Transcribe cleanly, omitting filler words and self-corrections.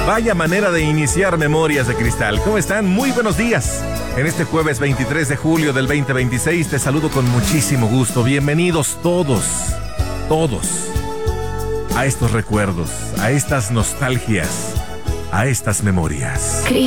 Vaya manera de iniciar Memorias de Cristal. ¿Cómo están? Muy buenos días. En este jueves 23 de julio del 2026 te saludo con muchísimo gusto. Bienvenidos todos a estos recuerdos, a estas nostalgias, a estas memorias.